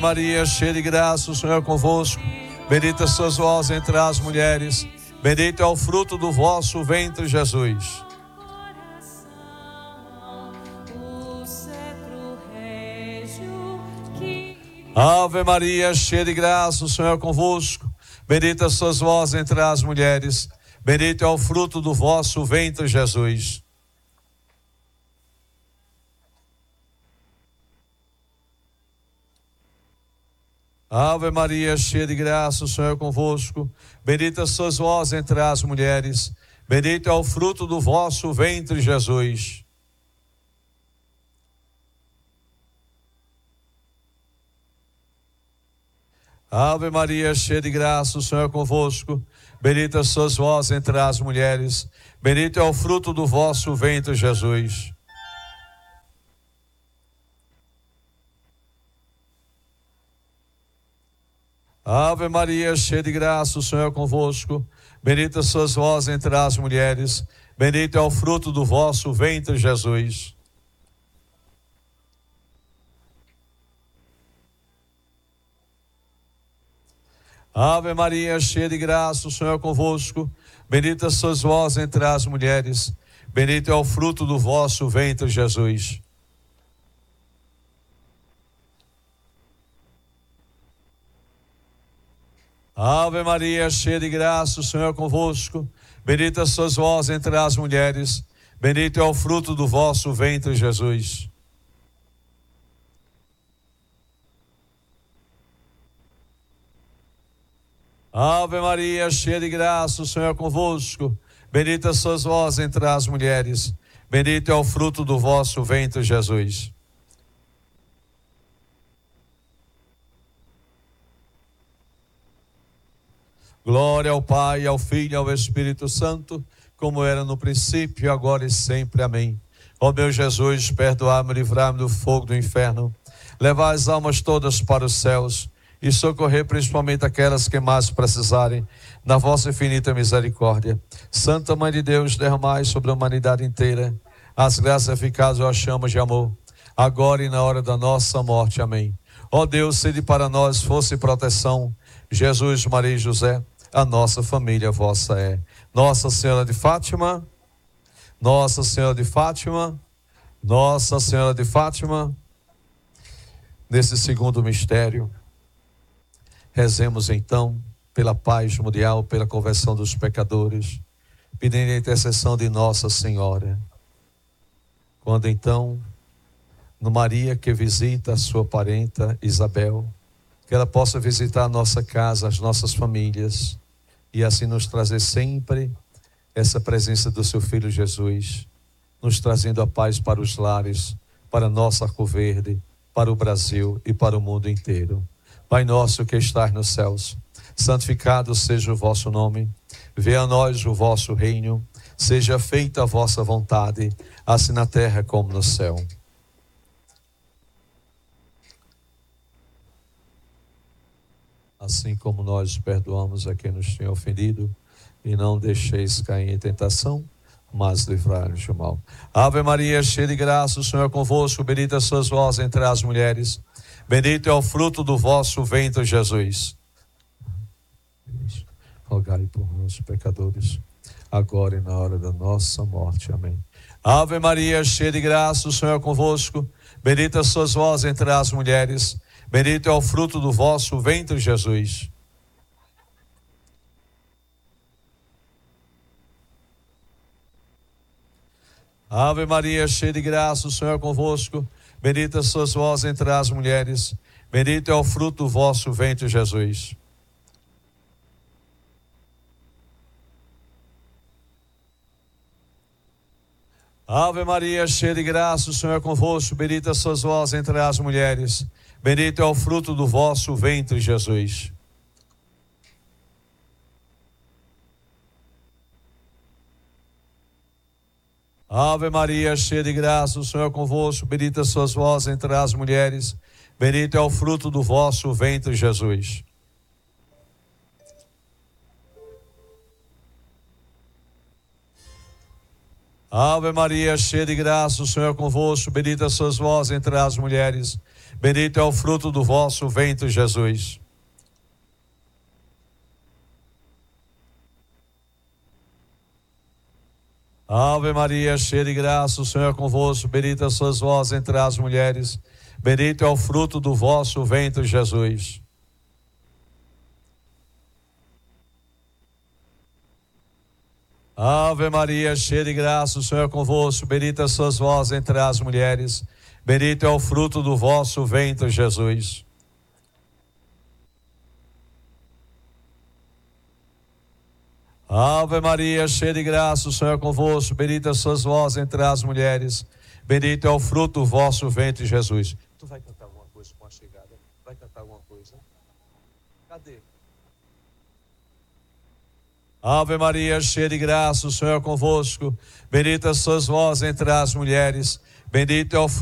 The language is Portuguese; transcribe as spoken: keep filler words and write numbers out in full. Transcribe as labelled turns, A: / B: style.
A: Maria, cheia de graça, o Senhor é convosco. Bendita sois vós entre as mulheres. Bendito é o fruto do vosso ventre, Jesus. Ave Maria, cheia de graça, o Senhor é convosco. Bendita sois vós entre as mulheres. Bendito é o fruto do vosso ventre, Jesus. Ave Maria, cheia de graça, o Senhor é convosco. Bendita sois vós entre as mulheres. Bendito é o fruto do vosso ventre, Jesus. Ave Maria, cheia de graça, o Senhor é convosco. Bendita sois vós entre as mulheres. Bendito é o fruto do vosso ventre, Jesus. Ave Maria, cheia de graça, o Senhor é convosco. Bendita sois vós entre as mulheres. Bendito é o fruto do vosso ventre, Jesus. Ave Maria, cheia de graça, o Senhor é convosco. Bendita sois vós entre as mulheres. Bendito é o fruto do vosso ventre, Jesus. Ave Maria, cheia de graça, o Senhor é convosco. Bendita sois vós entre as mulheres. Bendito é o fruto do vosso ventre, Jesus. Ave Maria, cheia de graça, o Senhor é convosco. Bendita sois vós entre as mulheres. Bendito é o fruto do vosso ventre, Jesus. Glória ao Pai, ao Filho e ao Espírito Santo, como era no princípio, agora e sempre. Amém. Ó meu Jesus, perdoai-me e livrai-me do fogo do inferno. Levai as almas todas para os céus e socorrer principalmente aquelas que mais precisarem da vossa infinita misericórdia. Santa Mãe de Deus, derramai sobre a humanidade inteira as graças eficazes e as chamas de amor, agora e na hora da nossa morte. Amém. Ó Deus, sede para nós força e proteção. Jesus, Maria e José, a nossa família vossa é. Nossa Senhora de Fátima, Nossa Senhora de Fátima, Nossa Senhora de Fátima. Nesse segundo mistério, rezemos então pela paz mundial, pela conversão dos pecadores, pedindo a intercessão de Nossa Senhora. Quando então, no Maria que visita a sua parenta Isabel, que ela possa visitar a nossa casa, as nossas famílias, e assim nos trazer sempre essa presença do seu Filho Jesus, nos trazendo a paz para os lares, para nossa Arco Verde, para o Brasil e para o mundo inteiro. Pai nosso que estás nos céus, santificado seja o vosso nome, venha a nós o vosso reino, seja feita a vossa vontade, assim na terra como no céu. Assim como nós perdoamos a quem nos tem ofendido, e não deixeis cair em tentação, mas livrai-nos do mal. Ave Maria, cheia de graça, o Senhor é convosco. Bendita sois vós entre as mulheres. Bendito é o fruto do vosso ventre, Jesus. Rogai por nós, pecadores, agora e na hora da nossa morte. Amém. Ave Maria, cheia de graça, o Senhor é convosco. Bendita sois vós entre as mulheres. Bendito é o fruto do vosso ventre, Jesus. Ave Maria, cheia de graça, o Senhor é convosco. Bendita sois vós entre as mulheres. Bendito é o fruto do vosso ventre, Jesus. Ave Maria, cheia de graça, o Senhor é convosco. Bendita sois vós entre as mulheres. Bendito é o fruto do vosso ventre, Jesus. Ave Maria, cheia de graça, o Senhor é convosco. Bendita sois vós entre as mulheres. Bendito é o fruto do vosso ventre, Jesus. Ave Maria, cheia de graça, o Senhor é convosco. Bendita sois vós entre as mulheres. bendito é o fruto do vosso ventre, Jesus. Ave Maria, cheia de graça, o Senhor é convosco, bendita sois vós entre as mulheres, bendito é o fruto do vosso ventre, Jesus. Ave Maria, cheia de graça, o Senhor é convosco, bendita sois vós entre as mulheres, bendito é o fruto do vosso ventre, Jesus. Ave Maria, cheia de graça, o Senhor é convosco, bendita sois vós entre as mulheres, bendito é o fruto do vosso ventre, Jesus. Tu vai cantar alguma coisa com a chegada? Vai cantar alguma coisa? Cadê? Ave Maria, cheia de graça, o Senhor é convosco, bendita sois vós entre as mulheres, bendito é o fruto